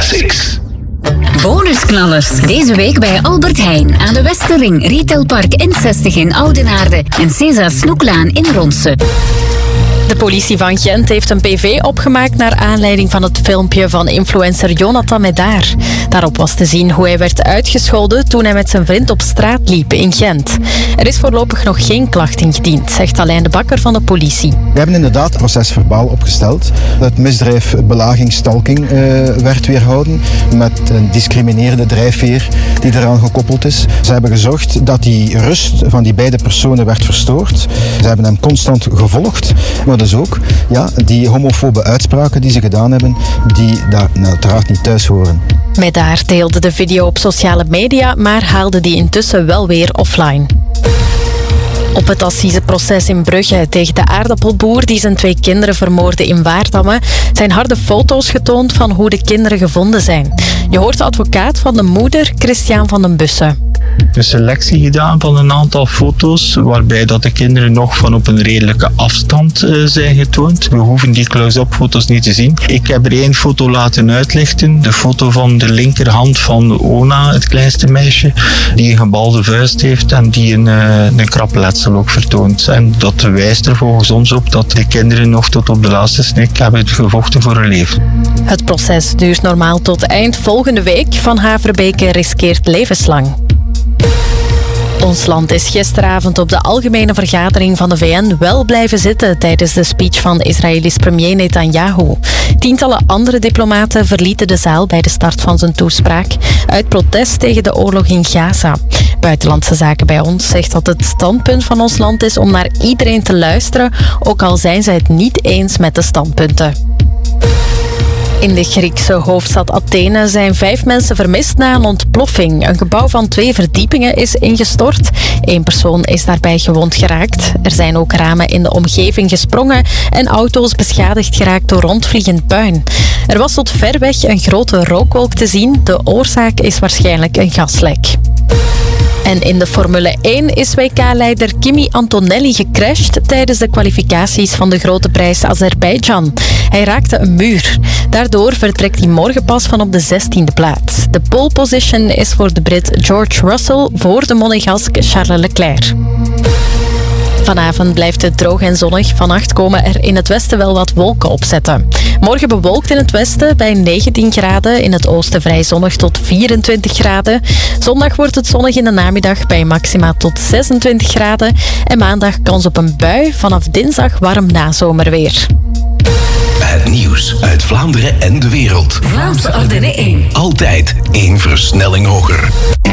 6. Bonusknallers. Deze week bij Albert Heijn aan de Westerring, Retailpark N60 in Oudenaarde en César Snoeklaan in Ronse. De politie van Gent heeft een PV opgemaakt naar aanleiding van het filmpje van influencer Jonathan Medaar. Daarop was te zien hoe hij werd uitgescholden toen hij met zijn vriend op straat liep in Gent. Er is voorlopig nog geen klacht ingediend, zegt Alain de Bakker van de politie. We hebben inderdaad procesverbaal opgesteld. Het misdrijf belaging, stalking werd weerhouden met een discriminerende drijfveer die eraan gekoppeld is. Ze hebben gezorgd dat die rust van die beide personen werd verstoord. Ze hebben hem constant gevolgd, maar dus ook die homofobe uitspraken die ze gedaan hebben, die daar uiteraard niet thuis horen. Medaar deelde de video op sociale media, maar haalde die intussen wel weer offline. Op het assiseproces in Brugge tegen de aardappelboer die zijn 2 kinderen vermoordde in Waardamme zijn harde foto's getoond van hoe de kinderen gevonden zijn. Je hoort de advocaat van de moeder, Christian van den Bussen. Een selectie gedaan van een aantal foto's, waarbij dat de kinderen nog van op een redelijke afstand zijn getoond. We hoeven die close-up foto's niet te zien. Ik heb er 1 foto laten uitlichten. De foto van de linkerhand van Ona, het kleinste meisje, die een gebalde vuist heeft en die een krapletsel ook vertoont. En dat wijst er volgens ons op dat de kinderen nog tot op de laatste snik hebben gevochten voor hun leven. Het proces duurt normaal tot eind volgende week. Van Haverbeke riskeert levenslang. Ons land is gisteravond op de algemene vergadering van de VN wel blijven zitten tijdens de speech van Israëlisch premier Netanyahu. Tientallen andere diplomaten verlieten de zaal bij de start van zijn toespraak uit protest tegen de oorlog in Gaza. Buitenlandse Zaken bij ons zegt dat het standpunt van ons land is om naar iedereen te luisteren, ook al zijn zij het niet eens met de standpunten. In de Griekse hoofdstad Athene zijn 5 mensen vermist na een ontploffing. Een gebouw van 2 verdiepingen is ingestort. 1 persoon is daarbij gewond geraakt. Er zijn ook ramen in de omgeving gesprongen en auto's beschadigd geraakt door rondvliegend puin. Er was tot ver weg een grote rookwolk te zien. De oorzaak is waarschijnlijk een gaslek. En in de Formule 1 is WK-leider Kimi Antonelli gecrashed tijdens de kwalificaties van de Grote Prijs Azerbeidzjan. Hij raakte een muur. Daardoor vertrekt hij morgen pas van op de 16e plaats. De pole position is voor de Brit George Russell voor de Monegask Charles Leclerc. Vanavond blijft het droog en zonnig. Vannacht komen er in het westen wel wat wolken opzetten. Morgen bewolkt in het westen bij 19 graden. In het oosten vrij zonnig tot 24 graden. Zondag wordt het zonnig in de namiddag bij maxima tot 26 graden. En maandag kans op een bui. Vanaf dinsdag warm nazomerweer. Het nieuws uit Vlaanderen en de wereld. Vlaamse Ardennen 1. Altijd 1 versnelling hoger.